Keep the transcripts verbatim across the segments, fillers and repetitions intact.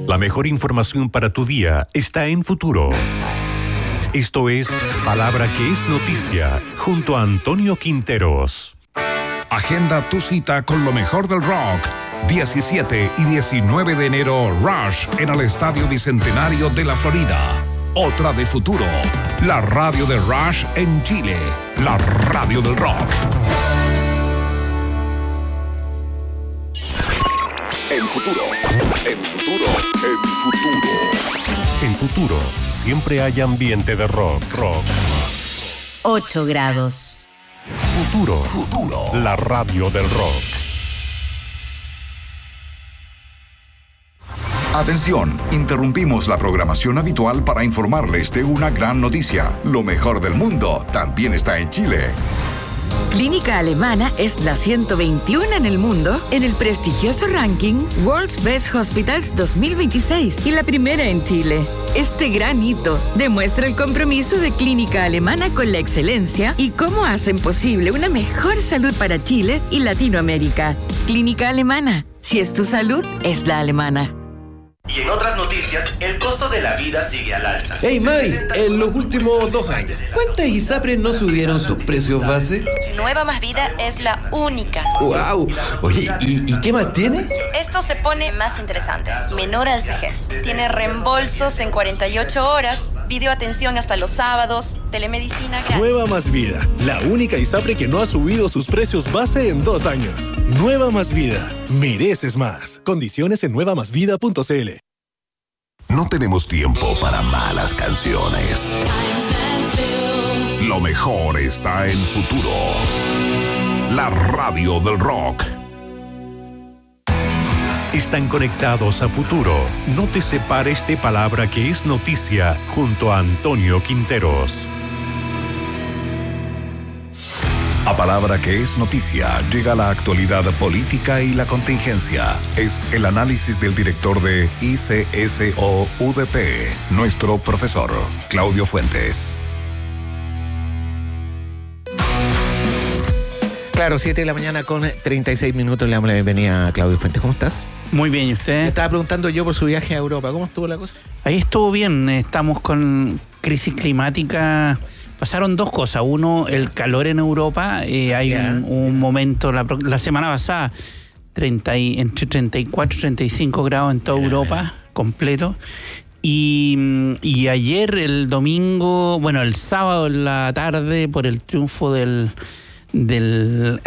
La mejor información para tu día está en Futuro. Esto es Palabra que es Noticia, junto a Antonio Quinteros. Agenda tu cita con lo mejor del rock. diecisiete y diecinueve de enero, Rush en el Estadio Bicentenario de la Florida. Otra de Futuro, la radio de Rush en Chile, la radio del rock. En Futuro, en Futuro, en Futuro. En Futuro, siempre hay ambiente de rock, rock. ocho grados. Futuro, Futuro, la radio del rock. Atención, interrumpimos la programación habitual para informarles de una gran noticia. Lo mejor del mundo también está en Chile. Clínica Alemana es la ciento veintiuno en el mundo en el prestigioso ranking World's Best Hospitals dos mil veintiséis y la primera en Chile. Este gran hito demuestra el compromiso de Clínica Alemana con la excelencia y cómo hacen posible una mejor salud para Chile y Latinoamérica. Clínica Alemana, si es tu salud, es la alemana. Y en otras noticias, el costo de la vida sigue al alza. Hey May, en los últimos dos años, ¿cuántas ISAPRES no subieron sus precios base? Nueva Más Vida es la única. ¡Wow! Oye, ¿y, ¿y qué más tiene? Esto se pone más interesante. Menor al vejez. Tiene reembolsos en cuarenta y ocho horas, videoatención hasta los sábados, telemedicina gratis. Nueva Más Vida, la única ISAPRE que no ha subido sus precios base en dos años. Nueva Más Vida, mereces más. Condiciones en nueva más vida punto c l. No tenemos tiempo para malas canciones. Lo mejor está en Futuro, la radio del rock. Están conectados a Futuro. No te separes de Palabra que es Noticia, junto a Antonio Quinteros. A Palabra que es Noticia llega la actualidad política y la contingencia. Es el análisis del director de I C S O U D P, nuestro profesor Claudio Fuentes. Claro, siete de la mañana con treinta y seis minutos. Le damos la bienvenida a Claudio Fuentes. ¿Cómo estás? Muy bien, ¿y usted? Me estaba preguntando yo por su viaje a Europa. ¿Cómo estuvo la cosa? Ahí estuvo bien. Estamos con crisis climática. Pasaron dos cosas. Uno, el calor en Europa. Eh, hay un, un momento, la, la semana pasada, treinta y, entre treinta y cuatro y treinta y cinco grados en toda Europa, completo. Y, y ayer, el domingo, bueno, el sábado en la tarde, por el triunfo del... del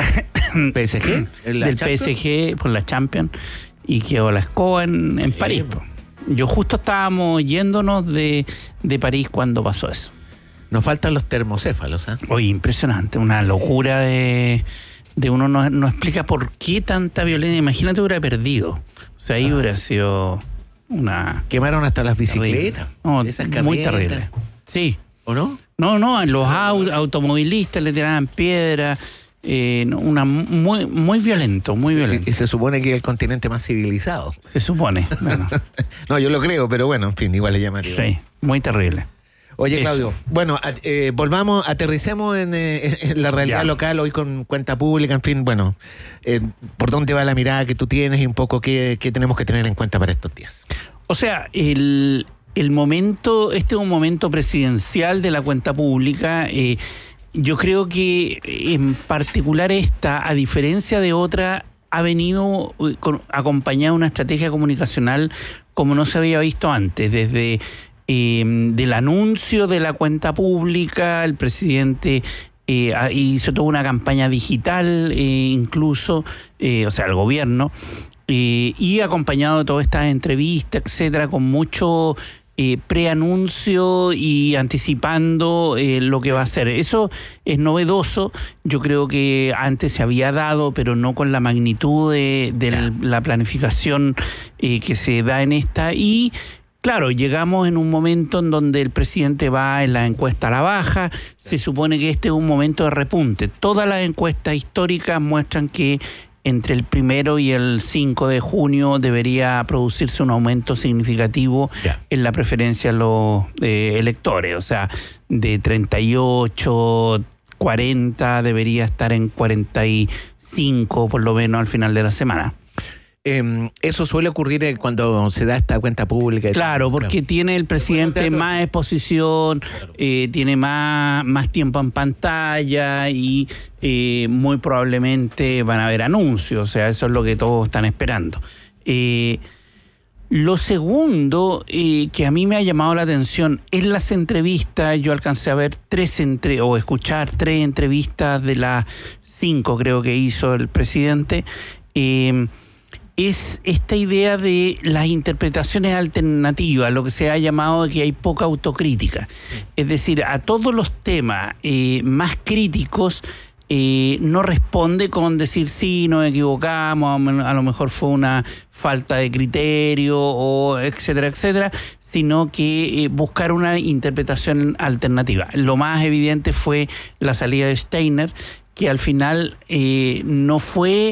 P S G, del Champions? P S G por la Champions, y quedó la escoba en, en París. Yo justo estábamos yéndonos de, de París cuando pasó eso. Nos faltan los termocéfalos, ¿eh? Oye, impresionante, una locura de, de uno no, no explica por qué tanta violencia. Imagínate, hubiera perdido. O sea, ahí ah. hubiera sido una... Quemaron hasta las bicicletas. No, muy terrible. Sí. ¿O no? No, no, los aut- automovilistas le tiraban piedras. Eh, una muy muy violento, muy violento. Y, y se supone que es el continente más civilizado. Se supone. Bueno. No, yo lo creo, pero bueno, en fin, igual le llamaría. Sí, muy terrible. Oye, Claudio, Eso. bueno, eh, volvamos, aterricemos en, eh, en la realidad ya. local, hoy con cuenta pública, en fin, bueno, eh, ¿por dónde va la mirada que tú tienes y un poco qué, qué tenemos que tener en cuenta para estos días? O sea, el, el momento, este es un momento presidencial de la cuenta pública. Eh, yo creo que en particular esta, a diferencia de otra, ha venido con, acompañada de una estrategia comunicacional como no se había visto antes, desde... Eh, del anuncio de la cuenta pública, el presidente eh, hizo toda una campaña digital, eh, incluso, eh, o sea, el gobierno, eh, y acompañado de todas estas entrevistas, etcétera, con mucho eh, preanuncio y anticipando eh, lo que va a hacer. Eso es novedoso. Yo creo que antes se había dado, pero no con la magnitud de, de la planificación eh, que se da en esta. Y claro, llegamos en un momento en donde el presidente va en la encuesta a la baja. Se supone que este es un momento de repunte. Todas las encuestas históricas muestran que entre el primero y el cinco de junio debería producirse un aumento significativo yeah. en la preferencia de los eh, electores. O sea, de treinta y ocho, cuarenta debería estar en cuarenta y cinco por lo menos al final de la semana. Eh, eso suele ocurrir cuando se da esta cuenta pública. Claro, porque claro. tiene el presidente bueno, más exposición, claro. eh, tiene más, más tiempo en pantalla y eh, muy probablemente van a haber anuncios. O sea, eso es lo que todos están esperando. Eh, Lo segundo eh, que a mí me ha llamado la atención es las entrevistas. Yo alcancé a ver tres entre o escuchar tres entrevistas de las cinco creo que hizo el presidente. Eh, es esta idea de las interpretaciones alternativas, lo que se ha llamado de que hay poca autocrítica. Es decir, a todos los temas eh, más críticos Eh, no responde con decir sí, nos equivocamos, a lo mejor fue una falta de criterio, o etcétera, etcétera, sino que eh, buscar una interpretación alternativa. Lo más evidente fue la salida de Steiner, que al final eh, no fue...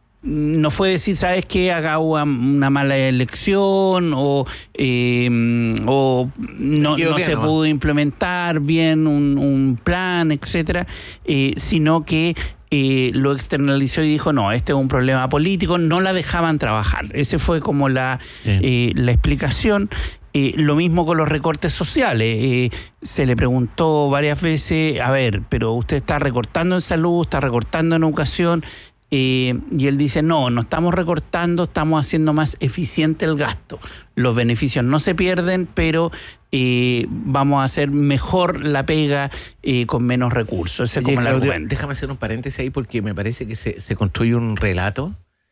No fue decir, ¿sabes qué? Haga una mala elección o, eh, o no, no se pudo implementar bien un, un plan, etcétera, eh, sino que eh, lo externalizó y dijo, no, este es un problema político, no la dejaban trabajar. Ese fue como la, eh, la explicación. Eh, lo mismo con los recortes sociales. Eh, se le preguntó varias veces, a ver, pero usted está recortando en salud, está recortando en educación. Eh, y él dice, no, no estamos recortando, estamos haciendo más eficiente el gasto. Los beneficios no se pierden, pero eh, vamos a hacer mejor la pega eh, con menos recursos. Ese es como el argumento. Déjame hacer un paréntesis ahí porque me parece que se, se construye un relato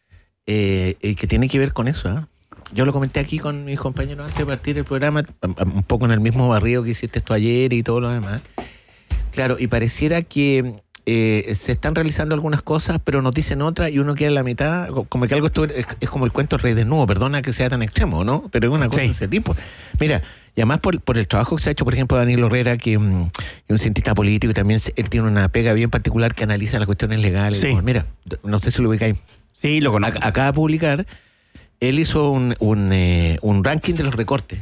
eh, que tiene que ver con eso. ¿eh? Yo lo comenté aquí con mis compañeros antes de partir el programa, un poco en el mismo barrio que hiciste esto ayer y todo lo demás. Claro, y pareciera que Eh, se están realizando algunas cosas, pero nos dicen otras y uno queda en la mitad, como que algo esto es, es como el cuento del rey desnudo, perdona que sea tan extremo, ¿no? Pero es una cosa sí. de ese tipo. Mira, y además por, por el trabajo que se ha hecho, por ejemplo, Daniel Herrera, que es um, un cientista político y también él tiene una pega bien particular que analiza las cuestiones legales. Sí. Mira, no sé si lo ubicáis. Sí, lo conozco. Acaba de publicar, él hizo un, un, eh, un ranking de los recortes.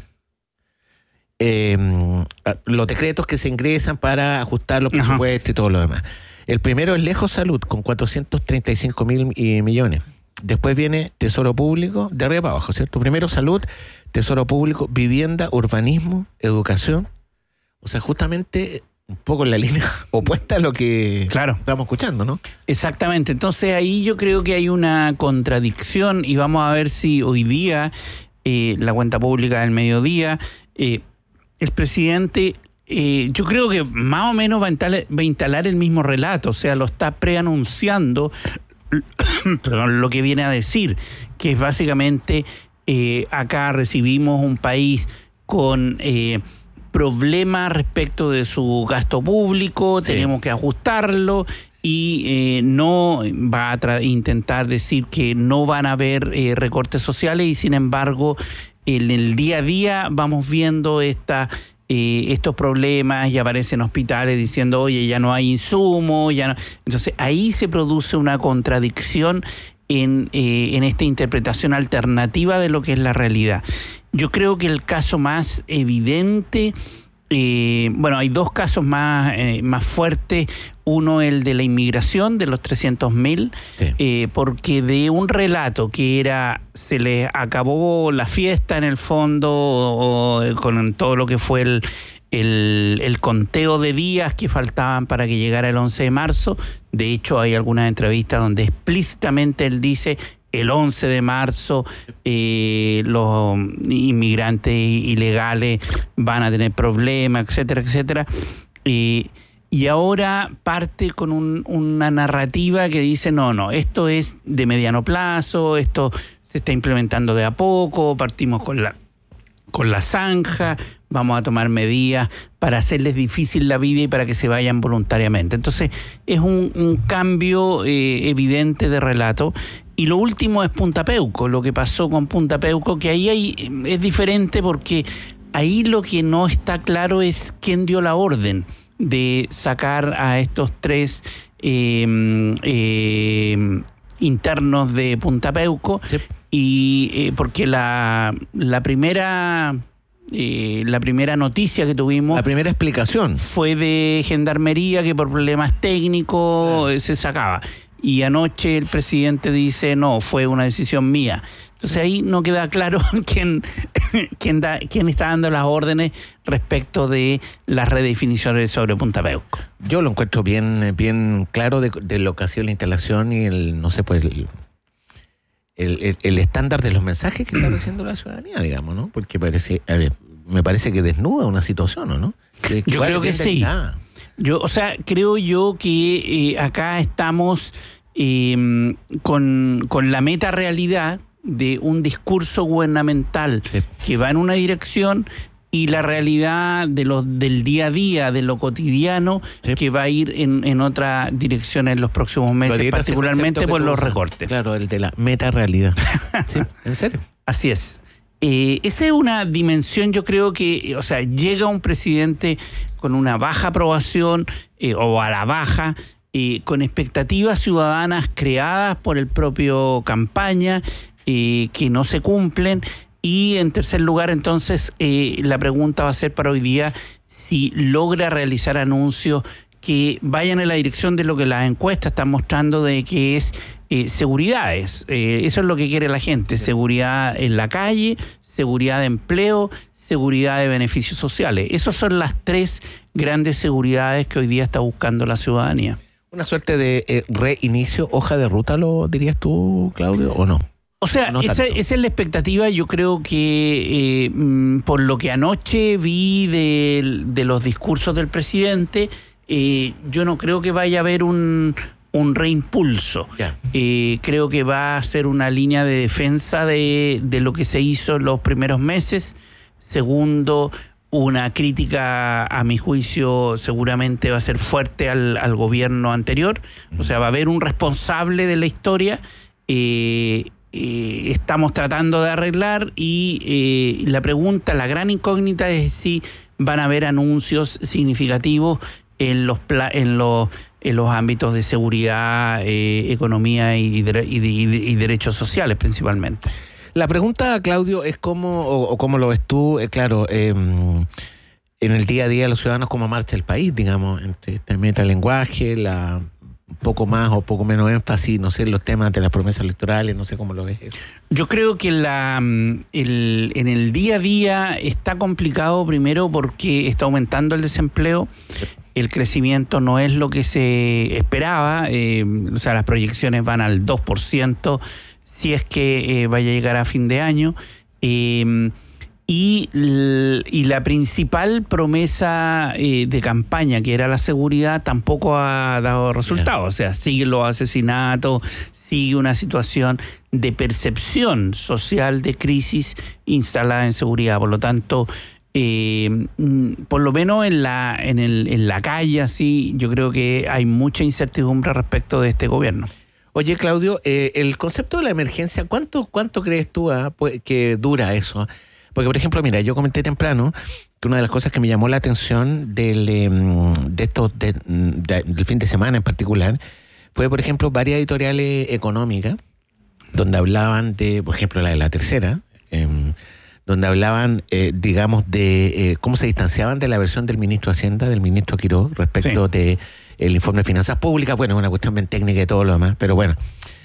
Eh, los decretos que se ingresan para ajustar los presupuestos y todo lo demás. El primero es Lejos Salud, con cuatrocientos treinta y cinco mil millones. Después viene Tesoro Público, de arriba para abajo, ¿cierto? Primero Salud, Tesoro Público, Vivienda, Urbanismo, Educación. O sea, justamente un poco en la línea opuesta a lo que claro. estamos escuchando, ¿no? Exactamente. Entonces ahí yo creo que hay una contradicción y vamos a ver si hoy día, eh, la cuenta pública del mediodía, eh, el presidente... Eh, yo creo que más o menos va a, instalar, va a instalar el mismo relato, o sea, lo está preanunciando perdón, lo que viene a decir, que es básicamente eh, acá recibimos un país con eh, problemas respecto de su gasto público, sí. tenemos que ajustarlo y eh, no va a tra- intentar decir que no van a haber eh, recortes sociales y sin embargo en el día a día vamos viendo esta... Eh, estos problemas y aparecen hospitales diciendo, oye, ya no hay insumo, ya no. Entonces ahí se produce una contradicción en, eh, en esta interpretación alternativa de lo que es la realidad. Yo creo que el caso más evidente, eh, bueno, hay dos casos más, eh, más fuertes. Uno, el de la inmigración, de los trescientos mil, sí. eh, porque de un relato que era, se les acabó la fiesta en el fondo, o, o, con todo lo que fue el, el, el conteo de días que faltaban para que llegara el once de marzo. De hecho, hay algunas entrevistas donde explícitamente él dice, el once de marzo eh, los inmigrantes ilegales van a tener problemas, etcétera, etcétera. Eh, Y ahora parte con un, una narrativa que dice, no, no, esto es de mediano plazo, esto se está implementando de a poco, partimos con la, con la zanja, vamos a tomar medidas para hacerles difícil la vida y para que se vayan voluntariamente. Entonces, es un, un cambio eh, evidente de relato. Y lo último es Punta Peuco, lo que pasó con Punta Peuco, que ahí hay, es diferente porque ahí lo que no está claro es quién dio la orden de sacar a estos tres eh, eh, internos de Punta Peuco, sí. y eh, porque la, la primera eh, la primera noticia que tuvimos, la primera explicación fue de Gendarmería que por problemas técnicos claro. se sacaba. y anoche el presidente dice, no, fue una decisión mía. Entonces ahí no queda claro quién, quién, da, quién está dando las órdenes respecto de las redefiniciones sobre Punta Peuco. Yo lo encuentro bien, bien claro de, de lo que ha sido la instalación y el, no sé, pues el, el, el, el estándar de los mensajes que está recibiendo la ciudadanía, digamos, ¿no? Porque parece, a ver, me parece que desnuda una situación, ¿o no? Que, yo creo que sí. Nada. Yo, o sea, creo yo que eh, acá estamos eh, con, con la meta realidad de un discurso gubernamental sí. que va en una dirección y la realidad de lo, del día a día, de lo cotidiano, sí. que va a ir en, en otra dirección en los próximos meses, particularmente por los recortes. Claro, el de la meta realidad. ¿Sí? ¿En serio? Así es. Eh, esa es una dimensión, yo creo que, o sea, llega un presidente con una baja aprobación eh, o a la baja, eh, con expectativas ciudadanas creadas por el propio campaña, Eh, que no se cumplen, y en tercer lugar entonces eh, la pregunta va a ser para hoy día si logra realizar anuncios que vayan en la dirección de lo que las encuestas están mostrando, de que es eh, seguridades. Eh, eso es lo que quiere la gente, seguridad en la calle, seguridad de empleo, seguridad de beneficios sociales. Esas son las tres grandes seguridades que hoy día está buscando la ciudadanía. Una suerte de eh, reinicio, hoja de ruta, ¿lo dirías tú, Claudio, o no? O sea, no esa, esa es la expectativa. Yo creo que eh, por lo que anoche vi de, de los discursos del presidente, eh, yo no creo que vaya a haber un, un reimpulso. Yeah. Eh, creo que va a ser una línea de defensa de, de lo que se hizo en los primeros meses. Segundo, una crítica, a mi juicio, seguramente va a ser fuerte al, al gobierno anterior. O sea, va a haber un responsable de la historia. Eh, Eh, estamos tratando de arreglar y eh, la pregunta, la gran incógnita es si van a haber anuncios significativos en los pla- en los en los ámbitos de seguridad, eh, economía y, de- y, de- y, de- y derechos sociales principalmente. La pregunta, Claudio, es cómo o, o cómo lo ves tú, eh, claro, eh, en el día a día de los ciudadanos, cómo marcha el país, digamos, entre este metalenguaje, la poco más o poco menos énfasis, no sé, los temas de las promesas electorales, no sé cómo lo ves eso. Yo creo que la, el, en el día a día está complicado, primero porque está aumentando el desempleo, el crecimiento no es lo que se esperaba, eh, o sea, las proyecciones van al dos por ciento, si es que eh, vaya a llegar a fin de año, eh, Y, y la principal promesa eh, de campaña, que era la seguridad, tampoco ha dado resultados. O sea, siguen los asesinatos, sigue una situación de percepción social de crisis instalada en seguridad. Por lo tanto, eh, por lo menos en la, en, el, en la calle, así, yo creo que hay mucha incertidumbre respecto de este gobierno. Oye, Claudio, eh, el concepto de la emergencia, ¿cuánto, cuánto crees tú ah, pues, que dura eso? Porque, por ejemplo, mira, yo comenté temprano que una de las cosas que me llamó la atención del, de estos, de, de, del fin de semana en particular, fue, por ejemplo, varias editoriales económicas, donde hablaban de, por ejemplo, la de La Tercera, eh, donde hablaban, eh, digamos, de eh, cómo se distanciaban de la versión del ministro de Hacienda, del ministro Quirós, respecto sí. de el informe de finanzas públicas. Bueno, es una cuestión bien técnica y todo lo demás, pero bueno,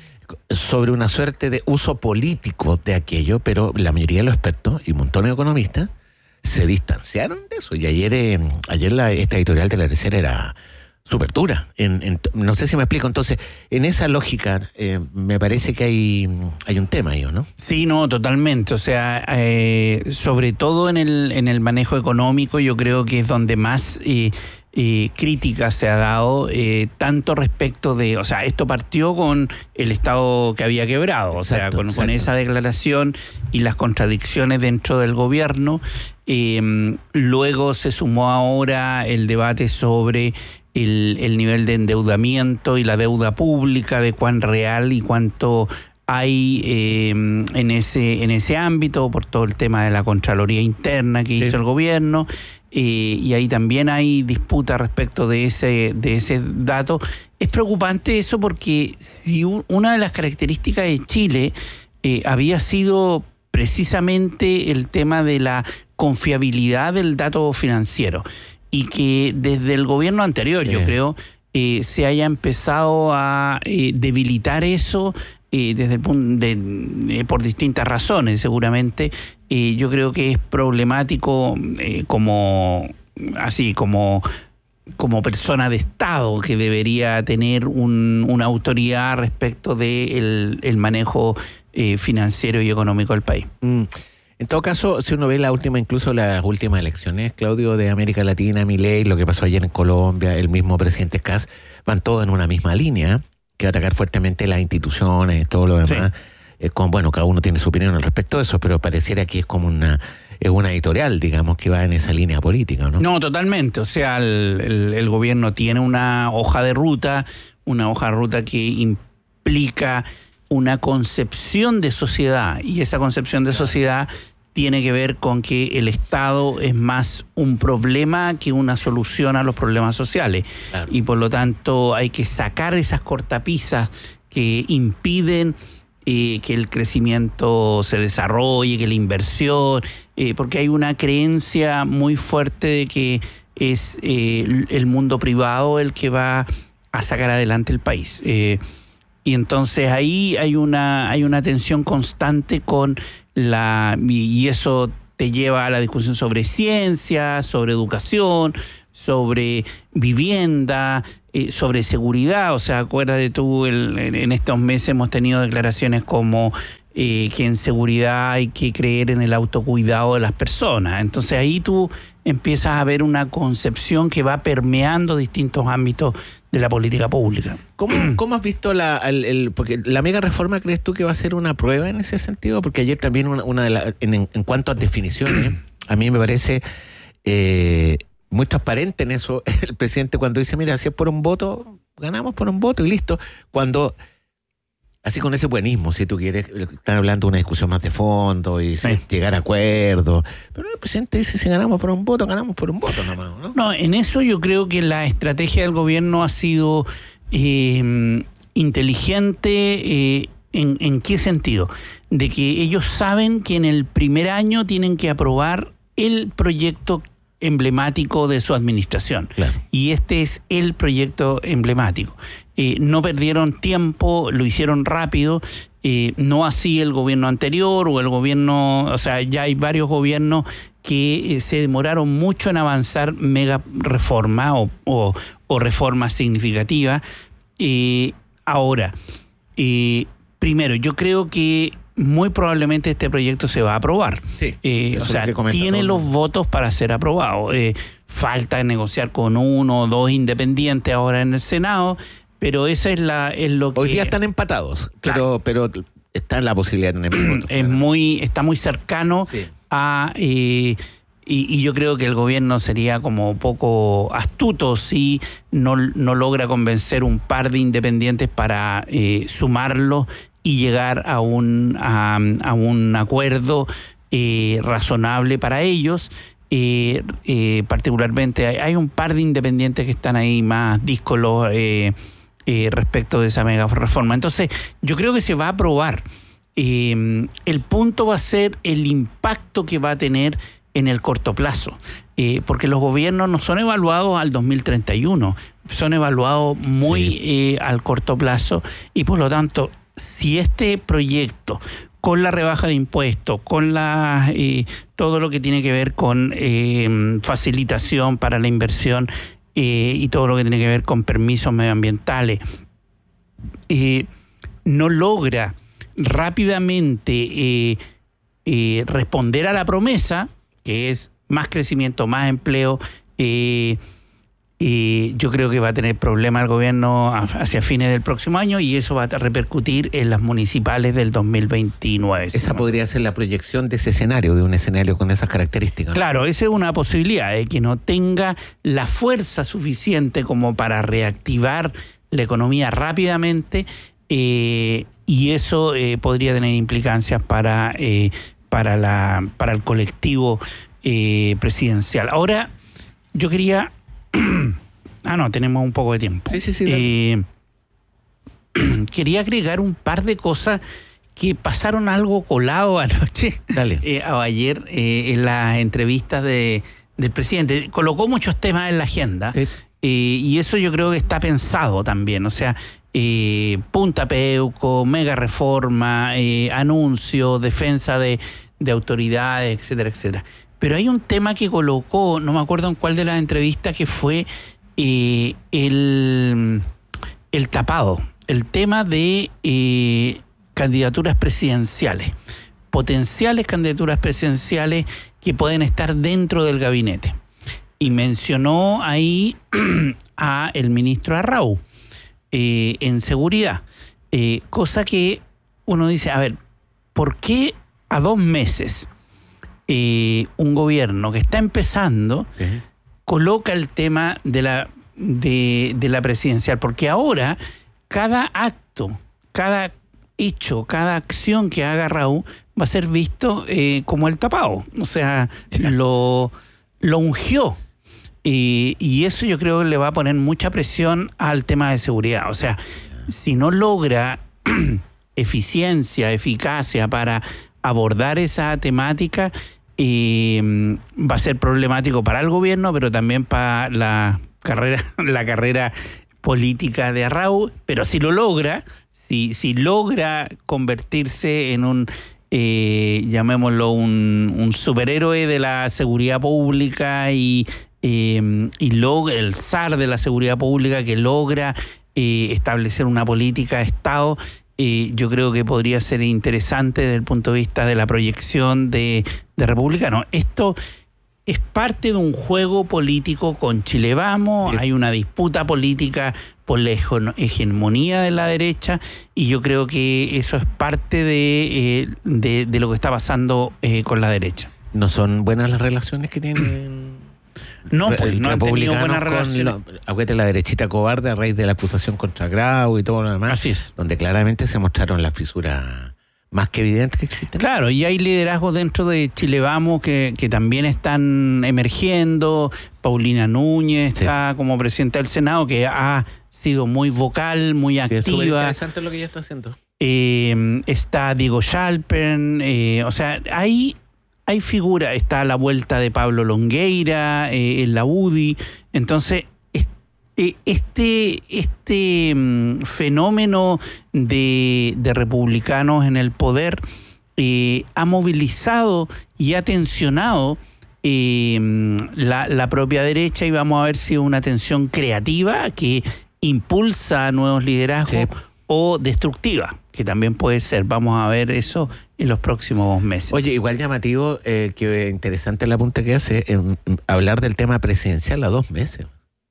sobre una suerte de uso político de aquello, pero la mayoría de los expertos y montones de economistas se distanciaron de eso. Y ayer eh, ayer la, esta editorial de La Tercera era súper dura. En, en, no sé si me explico. Entonces, en esa lógica, eh, me parece que hay, hay un tema ahí, ¿no? Sí, no, totalmente. O sea, eh, sobre todo en el, en el manejo económico, yo creo que es donde más Eh, Eh, crítica se ha dado, eh, tanto respecto de, o sea, esto partió con el Estado que había quebrado, o sea, exacto, con, con esa declaración y las contradicciones dentro del gobierno. Eh, luego se sumó ahora el debate sobre el, el nivel de endeudamiento y la deuda pública, de cuán real y cuánto hay eh, en ese en ese ámbito, por todo el tema de la Contraloría Interna que sí. hizo el gobierno. Eh, y ahí también hay disputa respecto de ese de ese dato. Es preocupante eso porque si un, una de las características de Chile eh, había sido precisamente el tema de la confiabilidad del dato financiero, y que desde el gobierno anterior, sí. yo creo, eh, se haya empezado a eh, debilitar eso eh, desde el punto de, eh, por distintas razones, seguramente. Eh, yo creo que es problemático eh, como así como como persona de Estado que debería tener un, una autoridad respecto del el manejo eh, financiero y económico del país. Mm. En todo caso, si uno ve la última, incluso las últimas elecciones, Claudio, de América Latina, Milei, lo que pasó ayer en Colombia, el mismo presidente Kast, van todos en una misma línea, que va a atacar fuertemente las instituciones, todo lo demás. Sí. Eh, con, bueno, cada uno tiene su opinión al respecto de eso, pero pareciera que es como una... es una editorial, digamos, que va en esa línea política, ¿no? No, totalmente. O sea, el, el, el gobierno tiene una hoja de ruta, una hoja de ruta que implica una concepción de sociedad, y esa concepción de sociedad tiene que ver con que el Estado es más un problema que una solución a los problemas sociales. Claro. Y por lo tanto hay que sacar esas cortapisas que impiden Eh, que el crecimiento se desarrolle, que la inversión, eh, porque hay una creencia muy fuerte de que es eh, el mundo privado el que va a sacar adelante el país. Eh, y entonces ahí hay una, hay una tensión constante con la... y eso te lleva a la discusión sobre ciencia, sobre educación, sobre vivienda, eh, sobre seguridad. O sea, acuérdate tú, el, en estos meses hemos tenido declaraciones como eh, que en seguridad hay que creer en el autocuidado de las personas. Entonces ahí tú empiezas a ver una concepción que va permeando distintos ámbitos de la política pública. ¿Cómo, cómo has visto la el, el, porque la mega reforma, crees tú que va a ser una prueba en ese sentido? Porque ayer también una, una de la, en, en cuanto a definiciones, a mí me parece... Eh, muy transparente en eso el presidente cuando dice, mira, si es por un voto, ganamos por un voto y listo. Cuando, así con ese buenismo, si tú quieres, están hablando de una discusión más de fondo y sí. llegar a acuerdos, pero el presidente dice, si ganamos por un voto, ganamos por un voto nomás, ¿no? No, en eso yo creo que la estrategia del gobierno ha sido eh, inteligente. eh, ¿en, ¿En qué sentido? De que ellos saben que en el primer año tienen que aprobar el proyecto emblemático de su administración. Claro. Y este es el proyecto emblemático. Eh, no perdieron tiempo, lo hicieron rápido, eh, no así el gobierno anterior o el gobierno, o sea, ya hay varios gobiernos que eh, se demoraron mucho en avanzar mega reforma o, o, o reformas significativas. Eh, ahora, eh, primero, yo creo que muy probablemente este proyecto se va a aprobar. Sí, eh, o sea, tiene los votos para ser aprobado. Eh, falta negociar con uno o dos independientes ahora en el Senado, pero esa es la es lo que... Hoy día están empatados, claro. pero, pero está la posibilidad de tener votos. Es muy, está muy cercano sí. a... Eh, y, y yo creo que el gobierno sería como poco astuto si no, no logra convencer un par de independientes para eh, sumarlo y llegar a un, a, a un acuerdo eh, razonable para ellos. Eh, eh, particularmente hay, hay un par de independientes que están ahí más díscolos eh, eh, respecto de esa mega reforma. Entonces, yo creo que se va a aprobar. Eh, el punto va a ser el impacto que va a tener en el corto plazo, eh, porque los gobiernos no son evaluados al dos mil treinta y uno, son evaluados muy sí. eh, al corto plazo, y por lo tanto, si este proyecto, con la rebaja de impuestos, con la eh, todo lo que tiene que ver con eh, facilitación para la inversión eh, y todo lo que tiene que ver con permisos medioambientales, eh, no logra rápidamente eh, eh, responder a la promesa, que es más crecimiento, más empleo, eh, y yo creo que va a tener problemas el gobierno hacia fines del próximo año, y eso va a repercutir en las municipales del dos mil veintinueve. Esa ¿no? podría ser la proyección de ese escenario, de un escenario con esas características. Claro, esa es una posibilidad, de que no tenga la fuerza suficiente como para reactivar la economía rápidamente, eh, y eso eh, podría tener implicancias para, eh, para, la, para el colectivo eh, presidencial. Ahora, yo quería... Ah, no, tenemos un poco de tiempo. Sí, sí, sí. Eh, quería agregar un par de cosas que pasaron algo colado anoche. Dale. Eh, o ayer eh, en las entrevistas de, del presidente. Colocó muchos temas en la agenda. Sí. Eh, y eso yo creo que está pensado también, o sea, eh, Punta Peuco, mega reforma, eh, anuncio, defensa de, de autoridades, etcétera, etcétera. Pero hay un tema que colocó, no me acuerdo en cuál de las entrevistas, que fue eh, el, el tapado, el tema de eh, candidaturas presidenciales, potenciales candidaturas presidenciales que pueden estar dentro del gabinete. Y mencionó ahí a el ministro Arrau eh, en seguridad, eh, cosa que uno dice, a ver, ¿por qué a dos meses eh, un gobierno que está empezando sí. coloca el tema de la, de, de la presidencial? Porque ahora cada acto, cada hecho, cada acción que haga Arrau va a ser visto eh, como el tapado, o sea, sí. lo, lo ungió. Y, y eso yo creo que le va a poner mucha presión al tema de seguridad. O sea, si no logra eficiencia, eficacia para abordar esa temática, eh, va a ser problemático para el gobierno, pero también para la carrera, la carrera política de Arrau. Pero si lo logra, si, si logra convertirse en un... Eh, llamémoslo un, un superhéroe de la seguridad pública y, eh, y logra el zar de la seguridad pública que logra eh, establecer una política de Estado, eh, yo creo que podría ser interesante desde el punto de vista de la proyección de, de republicanos. Esto es parte de un juego político con Chile Vamos, sí. Hay una disputa política por la hegemonía de la derecha y yo creo que eso es parte de, eh, de, de lo que está pasando eh, con la derecha. ¿No son buenas las relaciones que tienen? No, pues no han tenido buenas relaciones. Acuérdate la derechita cobarde a raíz de la acusación contra Grau y todo lo demás. Así es. Donde claramente se mostraron las fisuras más que evidentes que existen. Claro, y hay liderazgos dentro de Chile Vamos que, que también están emergiendo. Paulina Núñez sí. está como presidenta del Senado, que ha sido muy vocal, muy activa. Sí, es súper interesante lo que ella está haciendo. Eh, está Diego Schalpern, eh, o sea, hay, hay figuras, está la vuelta de Pablo Longueira eh, en la U D I. Entonces, este, este um, fenómeno de, de republicanos en el poder eh, ha movilizado y ha tensionado eh, la, la propia derecha, y vamos a ver si es una tensión creativa que impulsa nuevos liderazgos sí. o destructiva, que también puede ser. Vamos a ver eso en los próximos meses. Oye, igual llamativo, eh, que interesante la punta que hace, en, en hablar del tema presidencial a dos meses.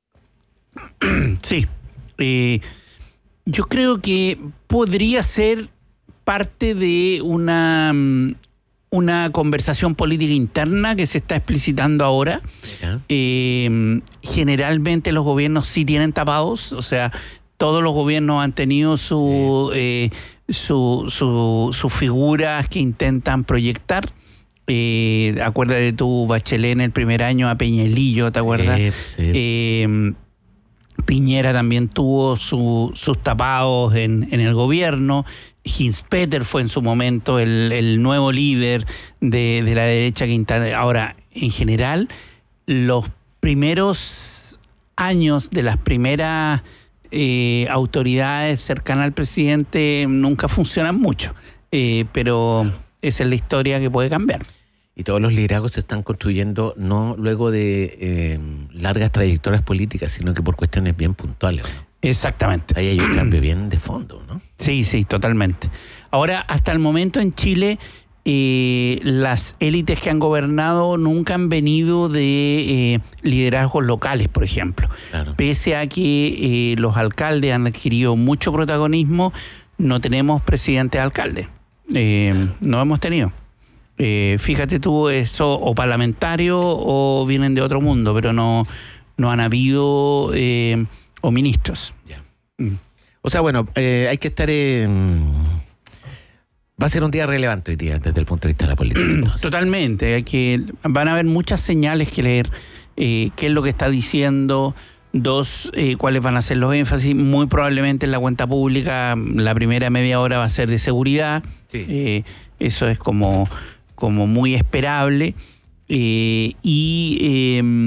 Sí, eh, yo creo que podría ser parte de una, una conversación política interna que se está explicitando ahora. Eh, generalmente los gobiernos sí tienen tapados, o sea, todos los gobiernos han tenido su, eh, su, su, sus figuras que intentan proyectar. Eh, acuérdate tú, Bachelet en el primer año a Peñalillo, ¿te acuerdas? Sí, sí. Eh, Piñera también tuvo su, sus tapados en, en el gobierno. Hinspeter fue en su momento el, el nuevo líder de, de la derecha que inter... Ahora, en general, los primeros años de las primeras eh, autoridades cercanas al presidente nunca funcionan mucho, eh, pero esa es la historia que puede cambiar. Y todos los liderazgos se están construyendo no luego de eh, largas trayectorias políticas, sino que por cuestiones bien puntuales, ¿no? Exactamente. Ahí hay un cambio bien de fondo, ¿no? Sí, sí, totalmente. Ahora, hasta el momento en Chile, eh, las élites que han gobernado nunca han venido de eh, liderazgos locales, por ejemplo. Claro. Pese a que eh, los alcaldes han adquirido mucho protagonismo, no tenemos presidente alcalde. Eh, claro. No hemos tenido. Eh, fíjate tú, eso o parlamentario o vienen de otro mundo, pero no, no han habido eh, o ministros. Yeah. Mm. O sea, bueno, eh, hay que estar... Eh, va a ser un día relevante hoy día desde el punto de vista de la política. Entonces. Totalmente, hay que, van a haber muchas señales que leer, eh, qué es lo que está diciendo. Dos, eh, cuáles van a ser los énfasis. Muy probablemente en la cuenta pública la primera media hora va a ser de seguridad. Sí. Eh, eso es como... como muy esperable, eh, y eh,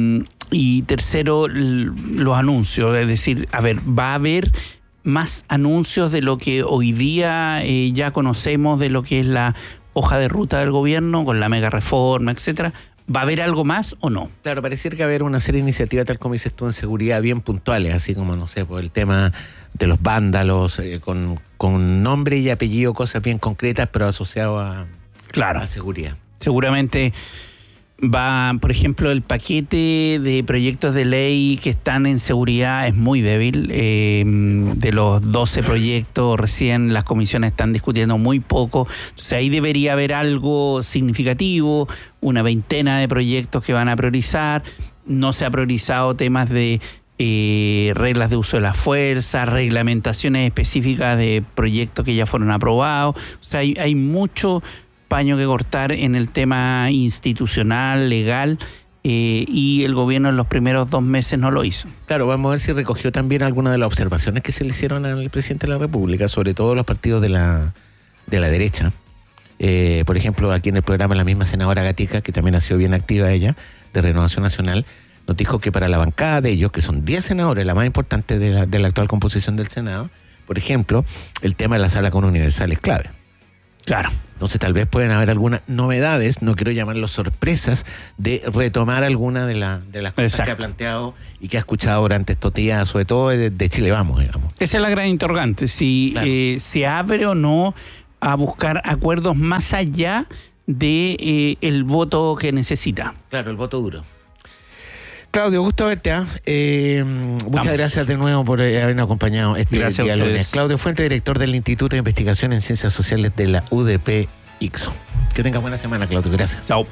y tercero, l- los anuncios. Es decir, a ver, va a haber más anuncios de lo que hoy día eh, ya conocemos de lo que es la hoja de ruta del gobierno, con la mega reforma, etcétera. ¿Va a haber algo más o no? Claro, pareciera que va a haber una serie de iniciativas, tal como dices tú, en seguridad bien puntuales, así como, no sé, por el tema de los vándalos, eh, con, con nombre y apellido, cosas bien concretas, pero asociado a, claro. a seguridad. Seguramente va, por ejemplo, el paquete de proyectos de ley que están en seguridad es muy débil. Eh, de los doce proyectos, recién las comisiones están discutiendo muy poco. Entonces ahí debería haber algo significativo, una veintena de proyectos que van a priorizar. No se ha priorizado temas de eh, reglas de uso de la fuerza, reglamentaciones específicas de proyectos que ya fueron aprobados. O sea, hay, hay mucho paño que cortar en el tema institucional, legal, eh, y el gobierno en los primeros dos meses no lo hizo. Claro, vamos a ver si recogió también algunas de las observaciones que se le hicieron al presidente de la República, sobre todo los partidos de la, de la derecha. Eh, por ejemplo, aquí en el programa la misma senadora Gatica, que también ha sido bien activa ella, de Renovación Nacional, nos dijo que para la bancada de ellos, que son diez senadores, la más importante de la, de la actual composición del Senado, por ejemplo, el tema de la sala con universal es clave. Claro. Entonces tal vez pueden haber algunas novedades, no quiero llamarlo sorpresas, de retomar alguna de, la, de las cosas Exacto. que ha planteado y que ha escuchado durante estos días, sobre todo de, de Chile Vamos, digamos. Esa es la gran interrogante, si claro. eh, se abre o no a buscar acuerdos más allá de eh, el voto que necesita. Claro, el voto duro. Claudio, gusto verte. ¿eh? Eh, muchas Vamos. gracias de nuevo por habernos acompañado este gracias día lunes. Claudio Fuente, director del Instituto de Investigación en Ciencias Sociales de la U D P Ixo. Que tengas buena semana, Claudio. Gracias. Chao.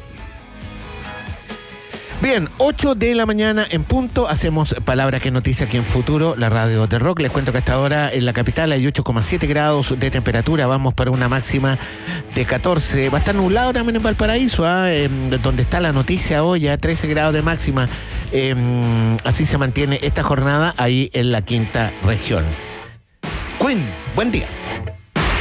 Bien, ocho de la mañana en punto. Hacemos Palabra que es Noticia aquí en Futuro, la radio de Rock. Les cuento que hasta ahora en la capital hay ocho coma siete grados de temperatura. Vamos para una máxima de catorce. Va a estar nublado también en Valparaíso, ¿eh? Eh, donde está la noticia hoy, ya trece grados de máxima. Eh, así se mantiene esta jornada ahí en la quinta región. Queen, buen día.